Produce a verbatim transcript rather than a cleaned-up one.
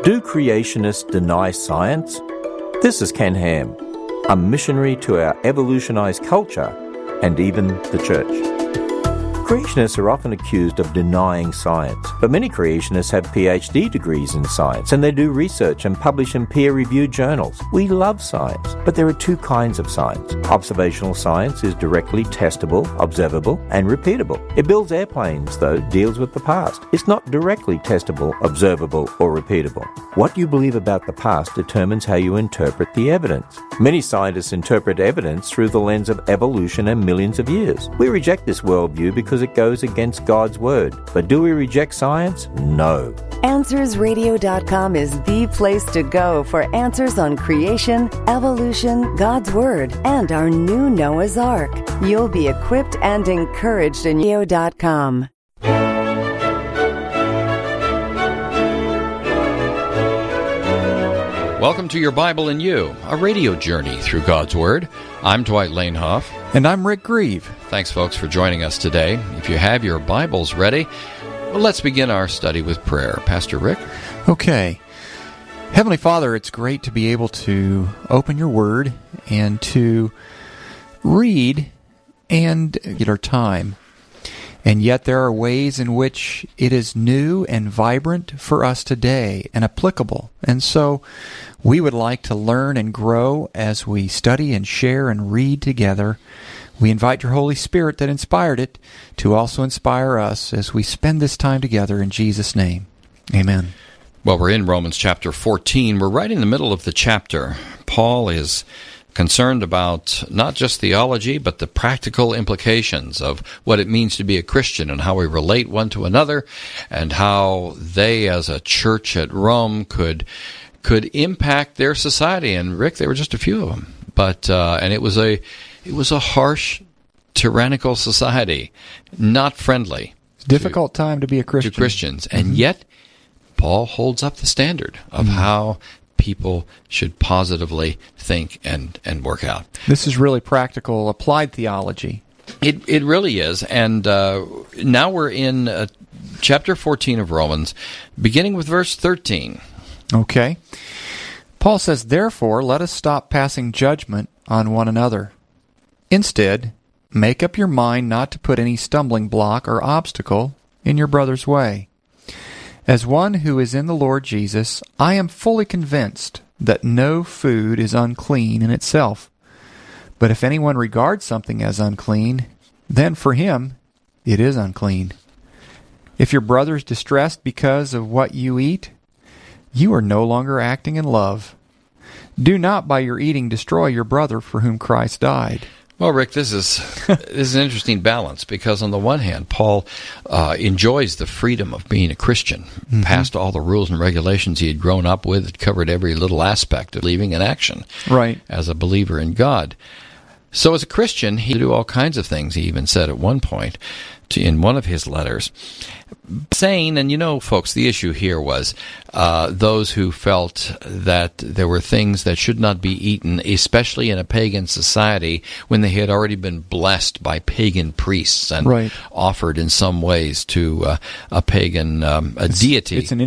Do creationists deny science? This is Ken Ham, a missionary to our evolutionized culture and even the church. Creationists are often accused of denying science, but many creationists have P H D degrees in science and they do research and publish in peer-reviewed journals. We love science, but there are two kinds of science. Observational science is directly testable, observable, and repeatable. It builds airplanes, though, deals with the past. It's not directly testable, observable, or repeatable. What you believe about the past determines how you interpret the evidence. Many scientists interpret evidence through the lens of evolution and millions of years. We reject this worldview because it goes against God's Word. But do we reject science? No. Answers Radio dot com is the place to go for answers on creation, evolution, God's Word, and our new Noah's Ark. You'll be equipped and encouraged in Radio dot com. Welcome to Your Bible in You, a radio journey through God's Word. I'm Dwight Lanehoff. And I'm Rick Grieve. Thanks, folks, for joining us today. If you have your Bibles ready, well, let's begin our study with prayer. Pastor Rick? Okay. Heavenly Father, it's great to be able to open your Word and to read and get our time. And yet there are ways in which it is new and vibrant for us today and applicable. And so we would like to learn and grow as we study and share and read together. We invite your Holy Spirit that inspired it to also inspire us as we spend this time together in Jesus' name. Amen. Well, we're in Romans chapter fourteen. We're right in the middle of the chapter. Paul is concerned about not just theology, but the practical implications of what it means to be a Christian and how we relate one to another and how they as a church at Rome could could impact their society. And Rick, there were just a few of them. But uh, and it was a it was a harsh, tyrannical society, not friendly. It's a difficult to, time to be a Christian. To Christians. And mm-hmm. yet Paul holds up the standard of mm-hmm. how people should positively think and, and work out. This is really practical, applied theology. It it really is. And uh, now we're in uh, chapter fourteen of Romans, beginning with verse thirteen. Okay. Paul says, "Therefore, let us stop passing judgment on one another. Instead, make up your mind not to put any stumbling block or obstacle in your brother's way. As one who is in the Lord Jesus, I am fully convinced that no food is unclean in itself. But if anyone regards something as unclean, then for him it is unclean. If your brother is distressed because of what you eat, you are no longer acting in love. Do not by your eating destroy your brother for whom Christ died." Well, Rick, this is this is an interesting balance because on the one hand, Paul uh, enjoys the freedom of being a Christian, mm-hmm. past all the rules and regulations he had grown up with. It covered every little aspect of believing in action right. as a believer in God. So as a Christian, he could do all kinds of things. He even said at one point to, in one of his letters, saying, and you know, folks, the issue here was uh, those who felt that there were things that should not be eaten, especially in a pagan society when they had already been blessed by pagan priests and right. offered in some ways to uh, a pagan um, a it's, deity. It's an